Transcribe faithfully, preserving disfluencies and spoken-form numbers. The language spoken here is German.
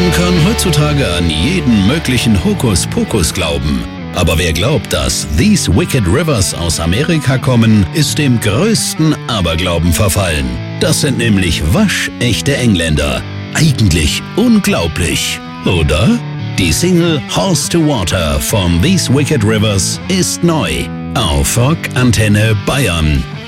Man kann heutzutage an jeden möglichen Hokuspokus glauben. Aber wer glaubt, dass These Wicked Rivers aus Amerika kommen, ist dem größten Aberglauben verfallen. Das sind nämlich waschechte Engländer. Eigentlich unglaublich, oder? Die Single Horse to Water von These Wicked Rivers ist neu auf Rock Antenne Bayern.